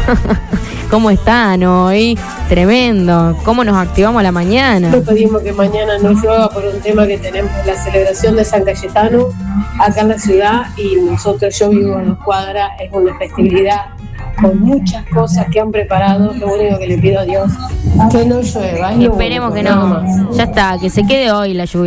¿Cómo están hoy? Tremendo. ¿Cómo nos activamos a la mañana? Le pedimos que mañana no llueva por un tema que tenemos la celebración de San Cayetano acá en la ciudad y nosotros, yo vivo en Cuadra, es una festividad con muchas cosas que han preparado. Lo único que le pido a Dios que no llueva. Esperemos que no. Ya está, que se quede hoy la lluvia.